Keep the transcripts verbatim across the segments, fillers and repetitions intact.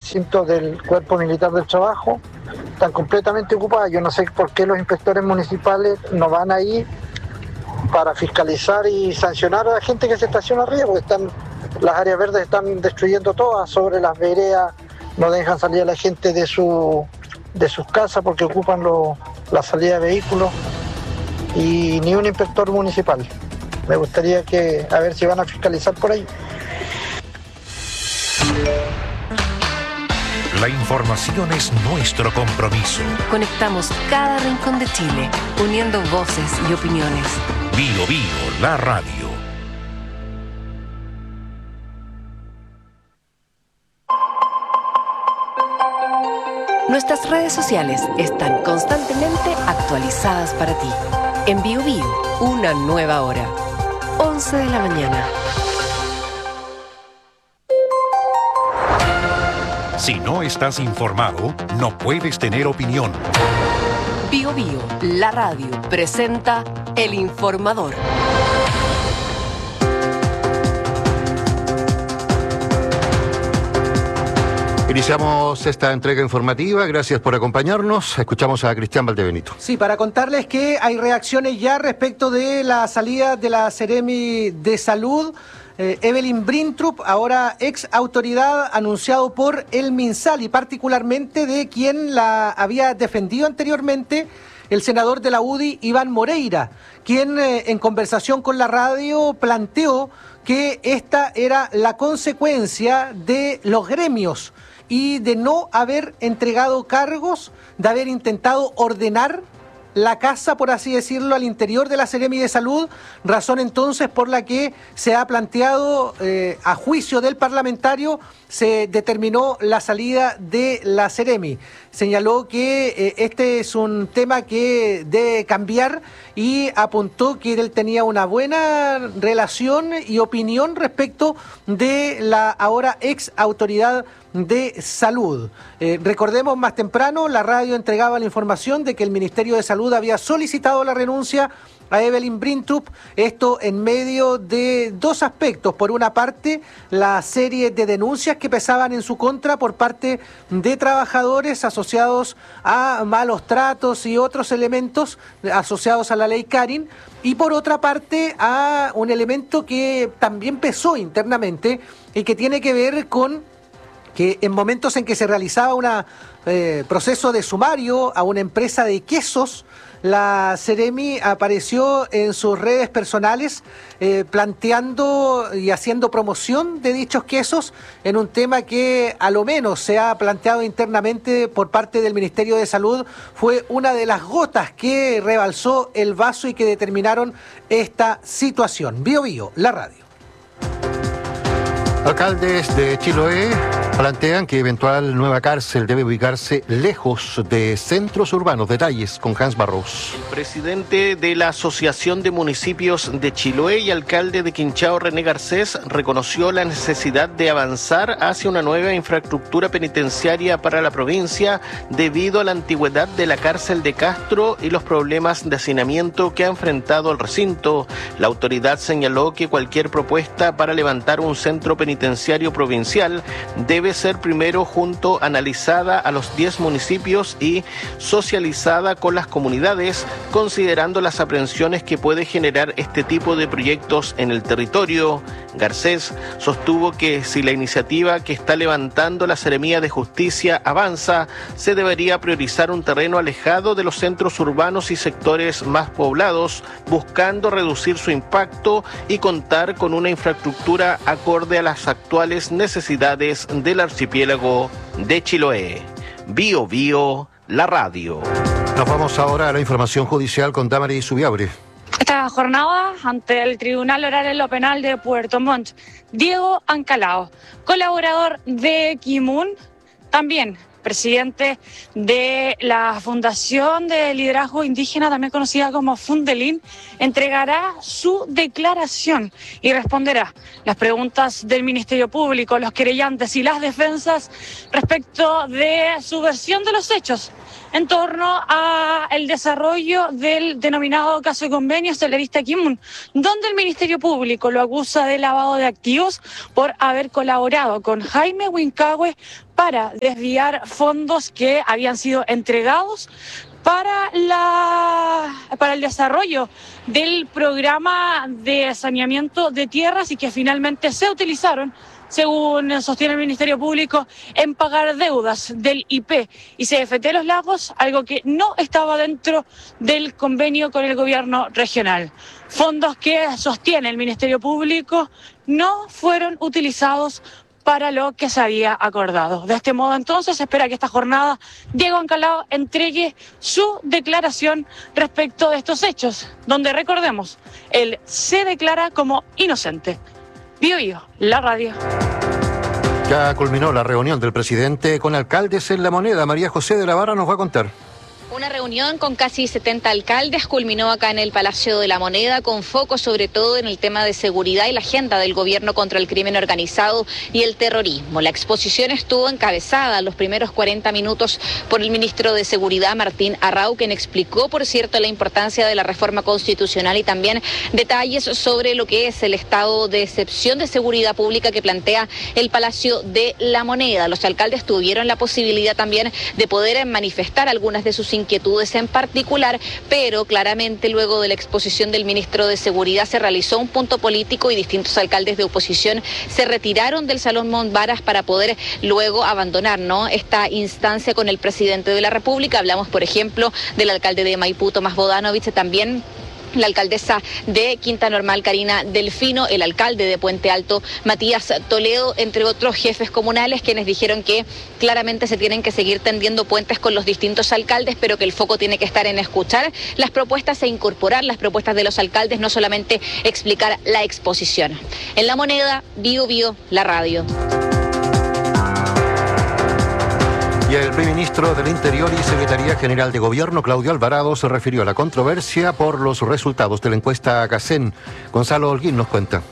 recintos del Cuerpo Militar del Trabajo, están completamente ocupadas. Yo no sé por qué los inspectores municipales no van ahí para fiscalizar y sancionar a la gente que se estaciona arriba, porque están, las áreas verdes están destruyendo todas, sobre las veredas, no dejan salir a la gente de, su, de sus casas porque ocupan lo, la salida de vehículos, y ni un inspector municipal. Me gustaría que, a ver si van a fiscalizar por ahí. La información es nuestro compromiso. Conectamos cada rincón de Chile, uniendo voces y opiniones. Bio Bio, la radio. Nuestras redes sociales están constantemente actualizadas para ti. En Bio Bio, una nueva hora. once de la mañana. Si no estás informado, no puedes tener opinión. Bio Bio, la radio, presenta El Informador. Iniciamos esta entrega informativa, gracias por acompañarnos. Escuchamos a Cristian Valdebenito. Sí, para contarles que hay reacciones ya respecto de la salida de la Seremi de Salud. Eh, Evelyn Brintrup, ahora ex autoridad, anunciado por el MinSal, y particularmente de quien la había defendido anteriormente, el senador de la U D I, Iván Moreira, quien eh, en conversación con la radio planteó que esta era la consecuencia de los gremios y de no haber entregado cargos, de haber intentado ordenar la casa, por así decirlo, al interior de la Seremi de Salud, razón entonces por la que se ha planteado, eh, a juicio del parlamentario, se determinó la salida de la Seremi. Señaló que eh, este es un tema que debe cambiar y apuntó que él tenía una buena relación y opinión respecto de la ahora ex autoridad de Salud. Eh, recordemos, más temprano la radio entregaba la información de que el Ministerio de Salud había solicitado la renuncia a Evelyn Brintrup, esto en medio de dos aspectos. Por una parte, la serie de denuncias que pesaban en su contra por parte de trabajadores asociados a malos tratos y otros elementos asociados a la ley Carin, y por otra parte a un elemento que también pesó internamente y que tiene que ver con que en momentos en que se realizaba un eh, proceso de sumario a una empresa de quesos, la Seremi apareció en sus redes personales eh, planteando y haciendo promoción de dichos quesos en un tema que a lo menos se ha planteado internamente por parte del Ministerio de Salud. Fue una de las gotas que rebalsó el vaso y que determinaron esta situación. Bio Bio, la radio. Alcaldes de Chiloé plantean que eventual nueva cárcel debe ubicarse lejos de centros urbanos. Detalles con Hans Barros. El presidente de la Asociación de Municipios de Chiloé y alcalde de Quinchao, René Garcés, reconoció la necesidad de avanzar hacia una nueva infraestructura penitenciaria para la provincia debido a la antigüedad de la cárcel de Castro y los problemas de hacinamiento que ha enfrentado el recinto. La autoridad señaló que cualquier propuesta para levantar un centro penitenciario provincial debe ser primero junto analizada a los diez municipios y socializada con las comunidades, considerando las aprensiones que puede generar este tipo de proyectos en el territorio. Garcés sostuvo que si la iniciativa que está levantando la Seremía de Justicia avanza, se debería priorizar un terreno alejado de los centros urbanos y sectores más poblados, buscando reducir su impacto y contar con una infraestructura acorde a las actuales necesidades del archipiélago de Chiloé. Bio Bio, la radio. Nos vamos ahora a la información judicial con Damaris Zubiabre. Esta jornada ante el Tribunal Oral en lo Penal de Puerto Montt, Diego Ancalao, colaborador de Kimun, también presidente de la Fundación de Liderazgo Indígena, también conocida como Fundelin, entregará su declaración y responderá las preguntas del Ministerio Público, los querellantes y las defensas respecto de su versión de los hechos en torno al desarrollo del denominado caso de convenio Celerista Kimun, donde el Ministerio Público lo acusa de lavado de activos por haber colaborado con Jaime Wincahue para desviar fondos que habían sido entregados para la para el desarrollo del programa de saneamiento de tierras y que finalmente se utilizaron, según sostiene el Ministerio Público, en pagar deudas del I P y C F T Los Lagos, algo que no estaba dentro del convenio con el gobierno regional. Fondos que sostiene el Ministerio Público no fueron utilizados para lo que se había acordado. De este modo, entonces, se espera que esta jornada Diego Ancalao entregue su declaración respecto de estos hechos, donde, recordemos, él se declara como inocente. Bio Bio, la radio. Ya culminó la reunión del presidente con alcaldes en La Moneda. María José de la Barra nos va a contar. Una reunión con casi setenta alcaldes culminó acá en el Palacio de la Moneda, con foco sobre todo en el tema de seguridad y la agenda del gobierno contra el crimen organizado y el terrorismo. La exposición estuvo encabezada en los primeros cuarenta minutos por el ministro de Seguridad, Martín Arrau, quien explicó, por cierto, la importancia de la reforma constitucional y también detalles sobre lo que es el estado de excepción de seguridad pública que plantea el Palacio de la Moneda. Los alcaldes tuvieron la posibilidad también de poder manifestar algunas de sus inquietudes en particular, pero claramente luego de la exposición del ministro de Seguridad se realizó un punto político y distintos alcaldes de oposición se retiraron del Salón Montbaras para poder luego abandonar, ¿no?, esta instancia con el presidente de la República. Hablamos, por ejemplo, del alcalde de Maipú, Tomás Bodanovich, también la alcaldesa de Quinta Normal, Karina Delfino, el alcalde de Puente Alto, Matías Toledo, entre otros jefes comunales, quienes dijeron que claramente se tienen que seguir tendiendo puentes con los distintos alcaldes, pero que el foco tiene que estar en escuchar las propuestas e incorporar las propuestas de los alcaldes, no solamente explicar la exposición. En La Moneda, Bio Bio, la radio. Y el ministro del Interior y Secretaría General de Gobierno, Claudio Alvarado, se refirió a la controversia por los resultados de la encuesta Cacen. Gonzalo Holguín nos cuenta.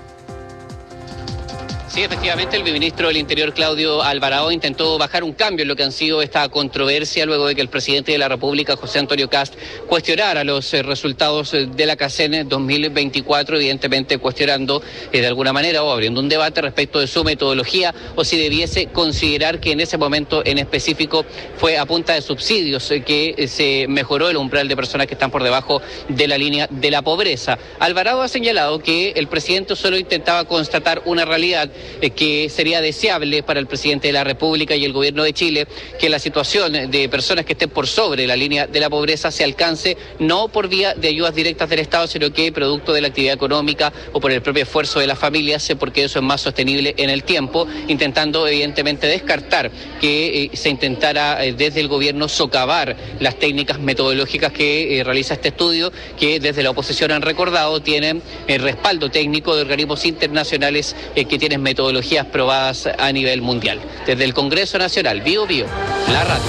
Sí, efectivamente, el ministro del Interior, Claudio Alvarado, intentó bajar un cambio en lo que han sido esta controversia luego de que el presidente de la República, José Antonio Kast, cuestionara los eh, resultados de la Cacen dos mil veinticuatro, evidentemente cuestionando eh, de alguna manera o abriendo un debate respecto de su metodología o si debiese considerar que en ese momento en específico fue a punta de subsidios eh, que eh, se mejoró el umbral de personas que están por debajo de la línea de la pobreza. Alvarado ha señalado que el presidente solo intentaba constatar una realidad Eh, que sería deseable para el presidente de la República y el gobierno de Chile que la situación de personas que estén por sobre la línea de la pobreza se alcance no por vía de ayudas directas del Estado, sino que producto de la actividad económica o por el propio esfuerzo de las familias, porque eso es más sostenible en el tiempo, intentando evidentemente descartar que eh, se intentara eh, desde el gobierno socavar las técnicas metodológicas que eh, realiza este estudio, que desde la oposición han recordado tienen el respaldo técnico de organismos internacionales eh, que tienen metodologías metodologías probadas a nivel mundial. Desde el Congreso Nacional, Bio Bio, la radio.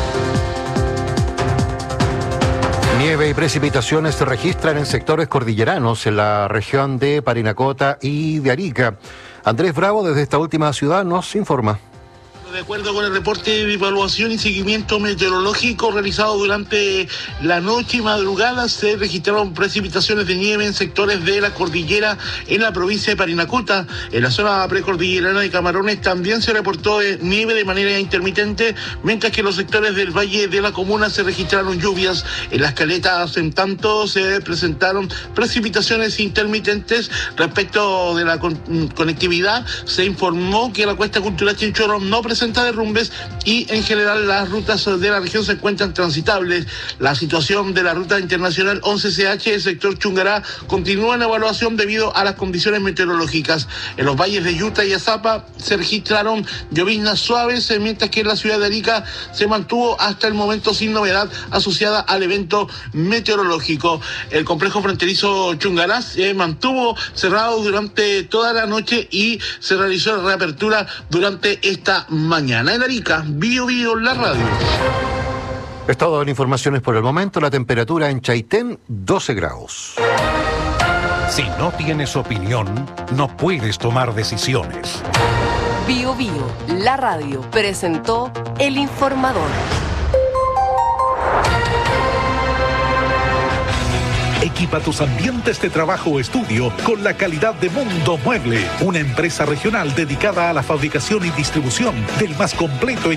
Nieve y precipitaciones se registran en sectores cordilleranos en la región de Parinacota y de Arica. Andrés Bravo, desde esta última ciudad, nos informa. De acuerdo con el reporte de evaluación y seguimiento meteorológico realizado durante la noche y madrugada, se registraron precipitaciones de nieve en sectores de la cordillera en la provincia de Parinacota. En la zona precordillerana de Camarones también se reportó nieve de manera intermitente, mientras que en los sectores del valle de la comuna se registraron lluvias. En las caletas, en tanto, se presentaron precipitaciones intermitentes. Respecto de la con- conectividad, se informó que la cuesta cultural Chinchorro no presenta derrumbes y en general las rutas de la región se encuentran transitables. La situación de la ruta internacional once C H del sector Chungará continúa en evaluación debido a las condiciones meteorológicas. En los valles de Yuta y Azapa se registraron lloviznas suaves, mientras que en la ciudad de Arica se mantuvo hasta el momento sin novedad asociada al evento meteorológico. El complejo fronterizo Chungará se mantuvo cerrado durante toda la noche y se realizó la reapertura durante esta mañana. En Arica, Bio Bio, la radio. Es todo en informaciones por el momento. La temperatura en Chaitén, doce grados. Si no tienes opinión, no puedes tomar decisiones. Bio Bio, la radio, presentó El Informador. Equipa tus ambientes de trabajo o estudio con la calidad de Mundo Mueble, una empresa regional dedicada a la fabricación y distribución del más completo